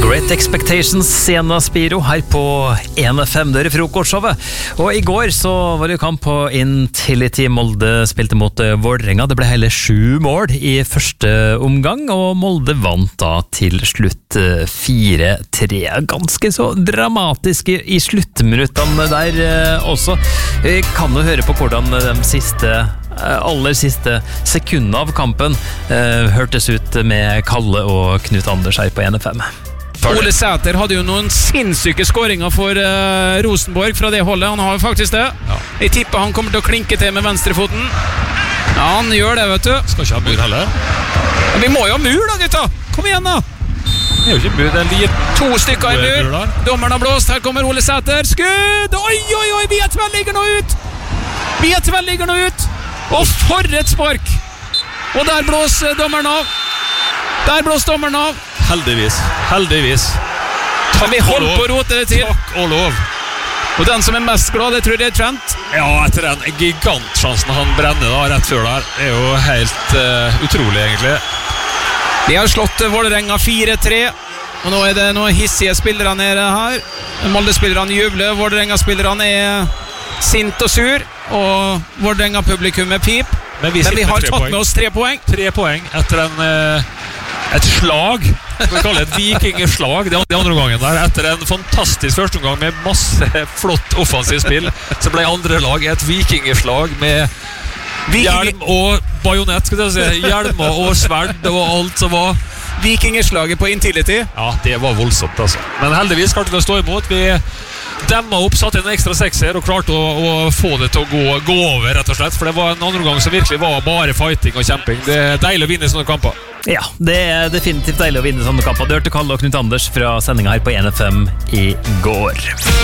Great Expectations, Sienna Spiro her på 1FM, det frokostshowet. Og i går så var det kamp på Intility. Molde spilte mot Vålerenga. Det ble hele 7 mål i første omgang, og Molde vant da til slutt 4-3. Ganske så dramatisk i sluttminuttene der også. Vi kan jo høre på hvordan de aller siste sekundene av kampen hørtes ut med Kalle og Knut Anders her på 1FM. Ole Sæter hadde jo noen sinnssyke skåringer for Rosenborg fra det holdet. Han har jo faktisk det. Ja. Jeg tipper han kommer til å klinke til med venstrefoten. Ja, han gjør det, vet du. Skal ikke ha mur heller. Men vi må jo ha mur da, gutta. Kom igjen da. Det er jo ikke mur, det er 2 stykker i mur. Dommeren har blåst, her kommer Ole Sæter. Skudd! Oi, oi, oi, vi er tverrligger nå ut. Og for et spark. Og der blås dommeren av. Heldigvis. Men vi holdt på å rote det til. Takk og lov. Og den som er mest glad, det tror jeg er Trent. Ja, etter den gigantsjansen han brenner da, rett før der. Det er jo helt utrolig egentlig. De har slått Vålerenga 4-3. Og nå er det noen hissige spillere nede her. Molde-spillerne jubler, Vålerenga-spillerne er sint og sur. Og Vålerenga-publikummet pip. Men vi har tatt med oss 3 poeng. 3 poeng etter et slag. Vi kaller det et vikingslag de andre gangen der. Etter en fantastisk første omgang med masse flott offensivt spill, så ble andre lag et vikingslag med hjelm og bajonett, skal jeg si. Hjelmer og sverd og alt som var. Vikingerslaget på Intility. Ja, det var voldsomt altså. Men heldigvis klarte vi å stå imot. Vi demma opp, satt en ekstra 6-er og klarte å få det til å gå over, rett og slett. For det var en andre gang som virkelig var bare fighting og kjemping. Det er deilig å vinne sånne kamper. Ja, det er definitivt deilig å vinne sånne kamper. Det hørte Kalle og Knut Anders fra sendingen her på 1FM i går.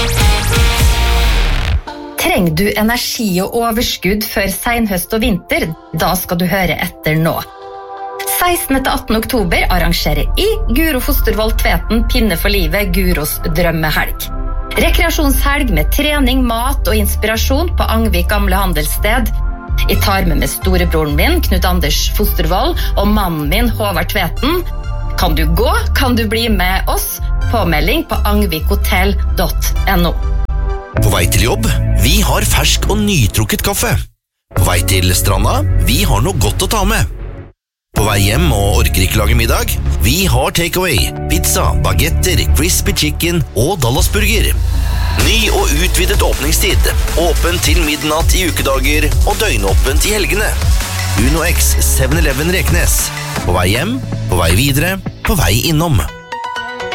Trenger du energi og overskudd før senhøst og vinter? Da skal du høre etter nå. 16. til 18. oktober arrangerer Guro Fostervoll Tveten Pinne for livet Guros drømmehelg. Rekreasjonshelg med trening, mat og inspirasjon på Angvik gamle handelssted. Jeg tar med storebroren min, Knut Anders Fostervoll, og mannen min, Håvard Tveten. Kan du gå, kan du bli med oss. Påmelding på angvikhotell.no. På vei til jobb, vi har fersk og nytrukket kaffe. På vei til stranda, vi har noe godt å ta med. På vei hjem og orker ikke lage middag, vi har takeaway, pizza, bagetter, crispy chicken og Dallasburger. Ny og utvidet åpningstid, åpen til midnatt i ukedager og døgnåpent i helgene. Uno X 7-Eleven Reknes. På vei hjem, på vei videre, på vei innom.